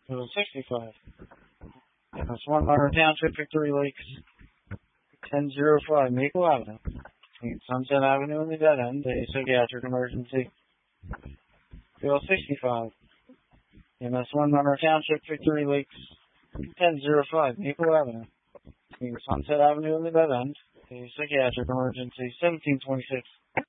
Bill 65. MS 1 Monroe Township, Victory Lakes, 1005 Maple Avenue. Between Sunset Avenue and the dead end, a psychiatric emergency. Bill 65. MS 1 Monroe Township, Victory Lakes, 1005 Maple Avenue. Between Sunset Avenue and the dead end, a psychiatric emergency. 1726.